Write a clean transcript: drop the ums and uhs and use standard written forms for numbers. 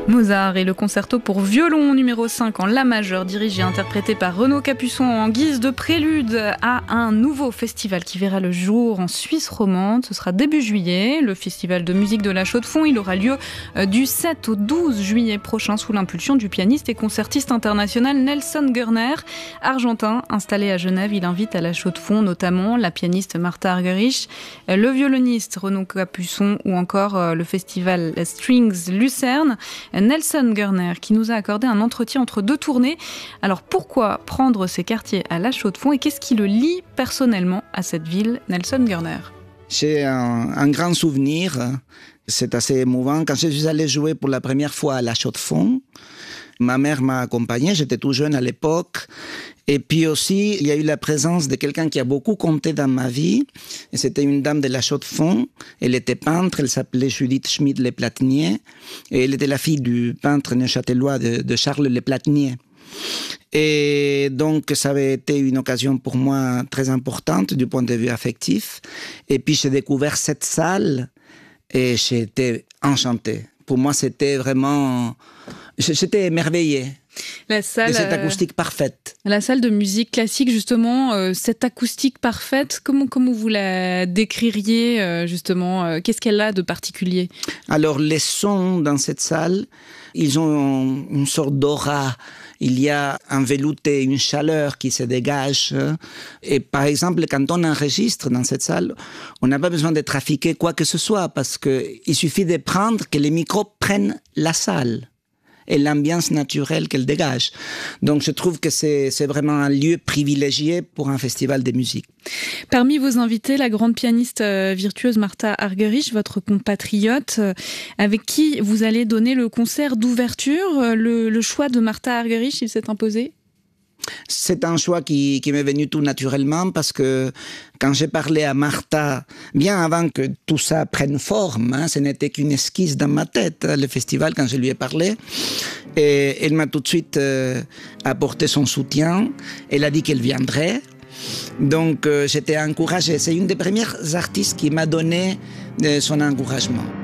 Mozart et le concerto pour violon numéro 5 en la majeur, dirigé et interprété par Renaud Capuçon en guise de prélude à un nouveau festival qui verra le jour en Suisse romande. Ce sera début juillet, le festival de musique de la Chaux-de-Fonds. Il aura lieu du 7 au 12 juillet prochain sous l'impulsion du pianiste et concertiste international Nelson Gurner. Argentin, installé à Genève, il invite à la Chaux-de-Fonds notamment la pianiste Martha Argerich, le violoniste Renaud Capuçon ou encore le festival Strings Lucerne. Nelson Gurner qui nous a accordé un entretien entre deux tournées. Alors pourquoi prendre ces quartiers à la Chaux-de-Fonds et qu'est-ce qui le lie personnellement à cette ville, Nelson Gurner? J'ai un grand souvenir, c'est assez émouvant. Quand je suis allé jouer pour la première fois à la Chaux-de-Fonds, ma mère m'a accompagné, j'étais tout jeune à l'époque. Et puis aussi, il y a eu la présence de quelqu'un qui a beaucoup compté dans ma vie. Et c'était une dame de la Chaux-de-Fonds. Elle était peintre, elle s'appelait Judith Schmid-Leplatinier. Et elle était la fille du peintre neuchâtelois de Charles Leplatinier. Et donc, ça avait été une occasion pour moi très importante du point de vue affectif. Et puis, j'ai découvert cette salle et j'ai été enchanté. Pour moi, c'était vraiment... J'étais émerveillé. La salle, de cette acoustique parfaite. La salle de musique classique, justement, cette acoustique parfaite, comment vous la décririez, justement? Qu'est-ce qu'elle a de particulier? Alors, les sons dans cette salle, ils ont une sorte d'aura. Il y a un velouté, une chaleur qui se dégage. Et par exemple, quand on enregistre dans cette salle, on n'a pas besoin de trafiquer quoi que ce soit parce qu'il suffit de prendre que les micros prennent la salle et l'ambiance naturelle qu'elle dégage. Donc je trouve que c'est vraiment un lieu privilégié pour un festival de musique. Parmi vos invités, la grande pianiste virtueuse Martha Argerich, votre compatriote, avec qui vous allez donner le concert d'ouverture. Le choix de Martha Argerich, il s'est imposé ? C'est un choix qui m'est venu tout naturellement parce que quand j'ai parlé à Martha, bien avant que tout ça prenne forme, ce n'était qu'une esquisse dans ma tête, le festival, quand je lui ai parlé. Et elle m'a tout de suite apporté son soutien. Elle a dit qu'elle viendrait. Donc j'étais encouragé. C'est une des premières artistes qui m'a donné son encouragement.